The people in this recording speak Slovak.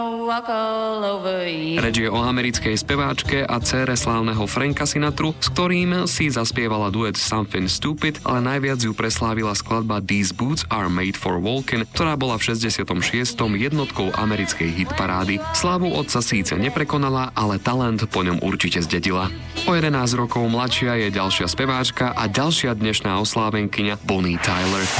Reč je o americkej speváčke a dcére slávneho Franka Sinatru, s ktorým si zaspievala duet Something Stupid, ale najviac ju preslávila skladba These Boots Are Made for Walking, ktorá bola v 66. jednotkou americkej hitparády. Slávu otca síce neprekonala, ale talent po ňom určite zdedila. O 11 rokov mladšia je ďalšia speváčka a ďalšia dnešná oslávenkyňa Bonnie Tyler.